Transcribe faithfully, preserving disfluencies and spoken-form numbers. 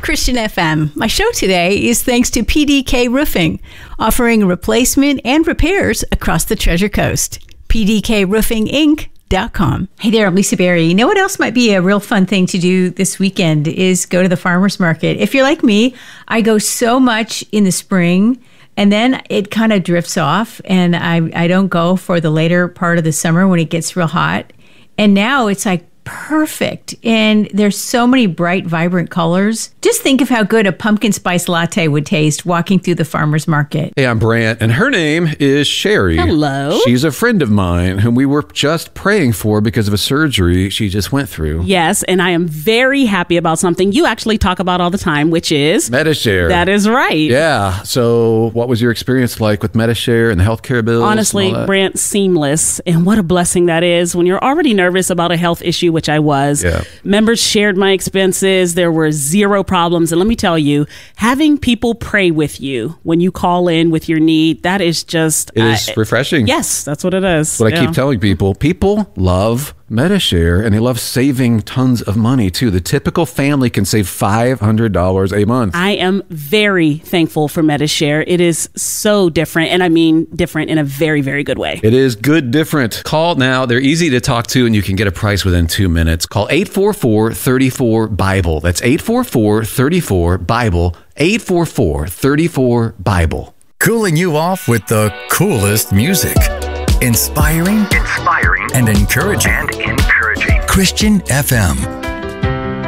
Christian F M. My show today is thanks to P D K Roofing, offering replacement and repairs across the Treasure Coast. P D K Roofing Inc dot com. Hey there, I'm Lisa Berry. You know what else might be a real fun thing to do this weekend is go to the farmer's market. If you're like me, I go so much in the spring and then it kind of drifts off and I, I don't go for the later part of the summer when it gets real hot. And now it's like perfect. And there's so many bright, vibrant colors. Just think of how good a pumpkin spice latte would taste walking through the farmer's market. Hey, I'm Brant, and her name is Sherry. Hello. She's a friend of mine whom we were just praying for because of a surgery she just went through. Yes, and I am very happy about something you actually talk about all the time, which is Medi-Share. That is right. Yeah. So what was your experience like with Medi-Share and the healthcare bills? Honestly, Brant, seamless. And what a blessing that is when you're already nervous about a health issue, which I was. Yeah. Members shared my expenses. There were zero problems. And let me tell you, having people pray with you when you call in with your need, that is just... It is uh, refreshing. Yes, that's what it is. What yeah. I keep telling people, people love Medi-Share, and they love saving tons of money, too. The typical family can save five hundred dollars a month. I am very thankful for Medi-Share. It is so different, and I mean different in a very, very good way. It is good different. Call now. They're easy to talk to, and you can get a price within two minutes. Call eight four four, three four, Bible. That's eight four four, three four, Bible. eight four four, three four, Bible. Cooling you off with the coolest music. Inspiring, inspiring, and encouraging. And encouraging. Christian F M.